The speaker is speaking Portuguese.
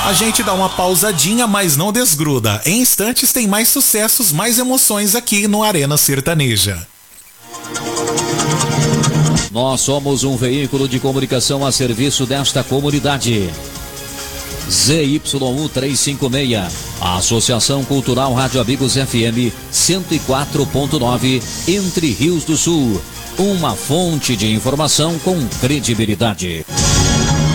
A gente dá uma pausadinha, mas não desgruda. Em instantes tem mais sucessos, mais emoções aqui no Arena Sertaneja. Nós somos um veículo de comunicação a serviço desta comunidade. ZYU 356, a Associação Cultural Rádio Amigos FM 104.9, Entre Rios do Sul. Uma fonte de informação com credibilidade.